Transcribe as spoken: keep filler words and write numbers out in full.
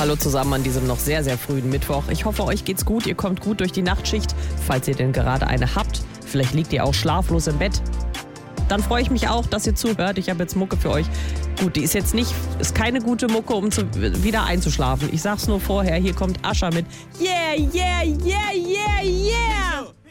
Hallo zusammen an diesem noch sehr, sehr frühen Mittwoch. Ich hoffe, euch geht's gut, ihr kommt gut durch die Nachtschicht, falls ihr denn gerade eine habt. Vielleicht liegt ihr auch schlaflos im Bett. Dann freue ich mich auch, dass ihr zuhört. Ich habe jetzt Mucke für euch. Gut, die ist jetzt nicht, ist keine gute Mucke, um zu, wieder einzuschlafen. Ich sag's nur vorher, hier kommt Ascher mit Yeah, yeah, yeah, yeah, yeah.